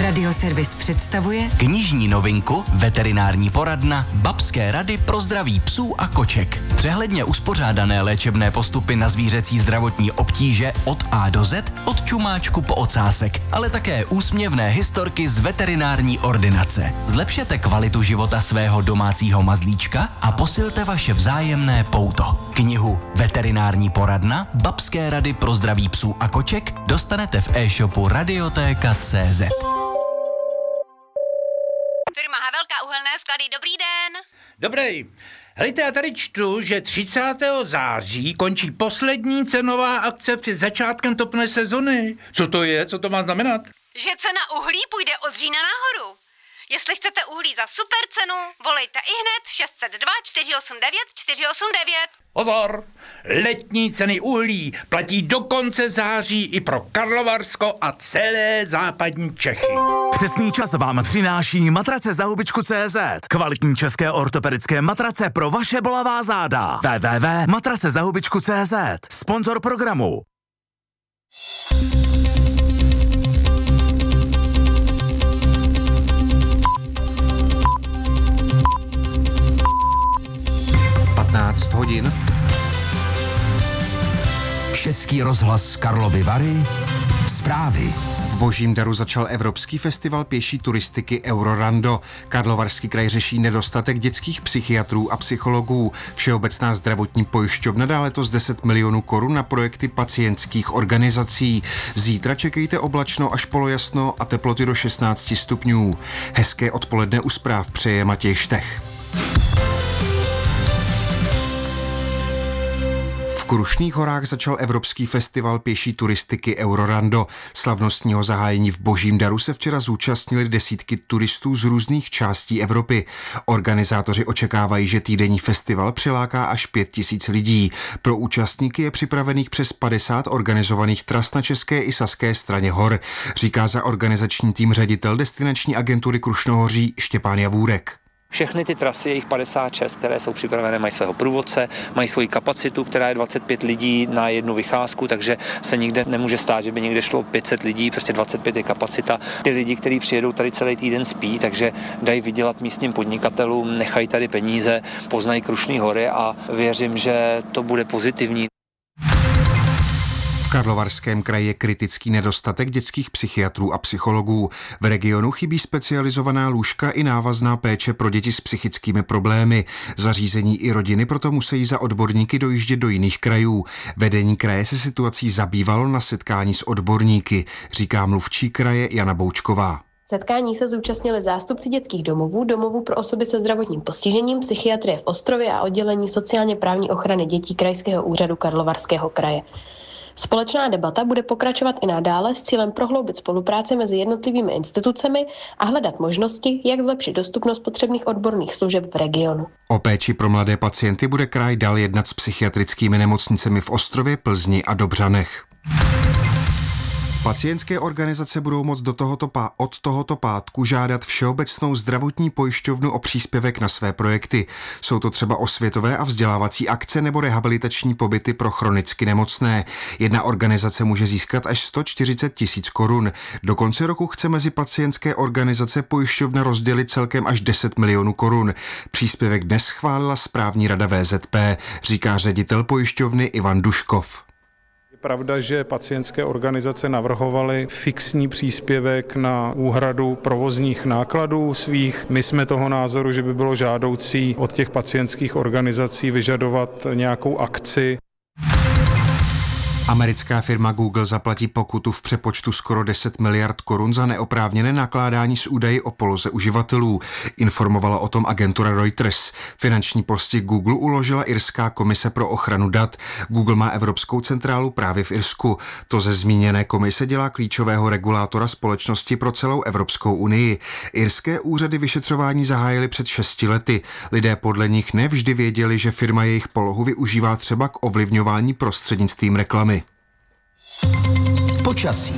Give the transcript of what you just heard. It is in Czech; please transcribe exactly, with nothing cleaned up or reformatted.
Radioservis představuje knižní novinku Veterinární poradna Babské rady pro zdraví psů a koček. Přehledně uspořádané léčebné postupy na zvířecí zdravotní obtíže od A do Z, od čumáčku po ocásek, ale také úsměvné historky z veterinární ordinace. Zlepšete kvalitu života svého domácího mazlíčka a posilte vaše vzájemné pouto. Knihu Veterinární poradna Babské rady pro zdraví psů a koček dostanete v e-shopu radiotéka tečka cé zet. Firma Havelka uhelné sklady, dobrý den. Dobrý. Hejte, já tady čtu, že třicátého září končí poslední cenová akce před začátkem topné sezony. Co to je? Co to má znamenat? Že cena uhlí půjde od října nahoru. Jestli chcete uhlí za super cenu, volejte ihned šest set dva čtyři osm devět čtyři osm devět. Pozor! Letní ceny uhlí platí do konce září i pro Karlovarsko a celé západní Čechy. Přesný čas vám přináší matrace za hubičku tečka cé zet. Kvalitní české ortopedické matrace pro vaše bolavá záda. w w w tečka matrace za hubičku tečka cé zet. Sponzor programu. patnáct hodin. Český rozhlas Karlovy Vary. Zprávy. V Božím Daru začal Evropský festival pěší turistiky Eurorando. Karlovarský kraj řeší nedostatek dětských psychiatrů a psychologů. Všeobecná zdravotní pojišťovna dá letos deset milionů korun na projekty pacientských organizací. Zítra čekejte oblačno až polojasno a teploty do šestnáct stupňů. Hezké odpoledne u zpráv přeje Matěj Štech. V Krušných horách začal Evropský festival pěší turistiky Eurorando. Slavnostního zahájení v Božím Daru se včera zúčastnili desítky turistů z různých částí Evropy. Organizátoři očekávají, že týdenní festival přiláká až pět tisíc lidí. Pro účastníky je připravených přes padesát organizovaných tras na české i saské straně hor, říká za organizační tým ředitel destinační agentury Krušnohoří Štěpán Javůrek. Všechny ty trasy, jejich padesát šest, které jsou připravené, mají svého průvodce, mají svoji kapacitu, která je dvacet pět lidí na jednu vycházku, takže se nikde nemůže stát, že by někde šlo pět set lidí, prostě dvacet pět je kapacita. Ty lidi, kteří přijedou tady celý týden spí, takže dají vydělat místním podnikatelům, nechají tady peníze, poznají Krušné hory a věřím, že to bude pozitivní. V Karlovarském kraji je kritický nedostatek dětských psychiatrů a psychologů. V regionu chybí specializovaná lůžka i návazná péče pro děti s psychickými problémy. Zařízení i rodiny proto musí za odborníky dojíždět do jiných krajů. Vedení kraje se situací zabývalo na setkání s odborníky, říká mluvčí kraje Jana Boučková. Setkání se zúčastnili zástupci dětských domovů, domovů pro osoby se zdravotním postižením, psychiatrie v Ostrově a oddělení sociálně právní ochrany dětí Krajského úřadu Karlovarského kraje. Společná debata bude pokračovat i nadále s cílem prohloubit spolupráci mezi jednotlivými institucemi a hledat možnosti, jak zlepšit dostupnost potřebných odborných služeb v regionu. O péči pro mladé pacienty bude kraj dál jednat s psychiatrickými nemocnicemi v Ostrově, Plzni a Dobřanech. Pacientské organizace budou moct do tohoto pá- od tohoto pátku žádat Všeobecnou zdravotní pojišťovnu o příspěvek na své projekty. Jsou to třeba osvětové a vzdělávací akce nebo rehabilitační pobyty pro chronicky nemocné. Jedna organizace může získat až sto čtyřicet tisíc korun. Do konce roku chce mezi pacientské organizace pojišťovna rozdělit celkem až deset milionů korun. Příspěvek dnes schválila správní rada V Z P, říká ředitel pojišťovny Ivan Duškov. Pravda, že pacientské organizace navrhovaly fixní příspěvek na úhradu provozních nákladů svých. My jsme toho názoru, že by bylo žádoucí od těch pacientských organizací vyžadovat nějakou akci. Americká firma Google zaplatí pokutu v přepočtu skoro deset miliard korun za neoprávněné nakládání s údaji o poloze uživatelů. Informovala o tom agentura Reuters. Finanční postih Google uložila irská komise pro ochranu dat. Google má evropskou centrálu právě v Irsku. To ze zmíněné komise dělá klíčového regulátora společnosti pro celou Evropskou unii. Irské úřady vyšetřování zahájily před šesti lety. Lidé podle nich nevždy věděli, že firma jejich polohu využívá třeba k ovlivňování prostřednictvím reklamy. Počasí.